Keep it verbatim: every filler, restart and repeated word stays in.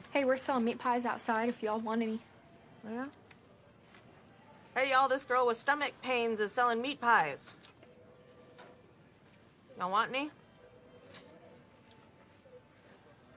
Hey, we're selling meat pies outside if y'all want any. Yeah? Hey, y'all, this girl with stomach pains is selling meat pies. Y'all want any?